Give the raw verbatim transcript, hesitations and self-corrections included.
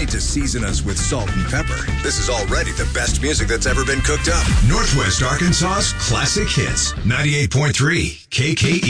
need to season us with salt and pepper. This is already the best music that's ever been cooked up. Northwest Arkansas's classic hits. ninety-eight point three K K E.